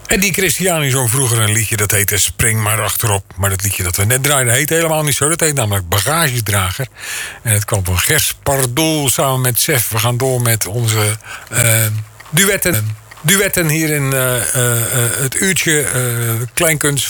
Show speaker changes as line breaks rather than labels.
En die Christiani zong vroeger een liedje dat heette Spring maar achterop. Maar dat liedje dat we net draaiden heet helemaal niet zo. Dat heet namelijk Bagagedrager. En het kwam van Gers Pardoel samen met Sef. We gaan door met onze duetten hier in het uurtje kleinkunst